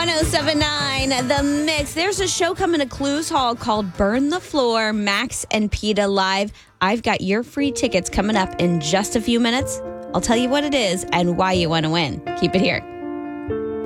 1079 The Mix. There's a show coming to Clues Hall called Burn the Floor, Max and PETA Live. I've got your free tickets coming up in just a few minutes. I'll tell you what it is and why you want to win. Keep it here.